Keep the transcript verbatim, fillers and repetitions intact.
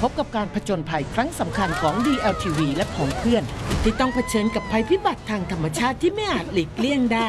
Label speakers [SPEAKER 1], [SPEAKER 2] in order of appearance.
[SPEAKER 1] พบกับการผจญภัยครั้งสำคัญของ ดี แอล ที วี และของเพื่อนที่ต้องเผชิญกับภัยพิบัติทางธรรมชาติที่ไม่อาจหลีกเลี่ยงได้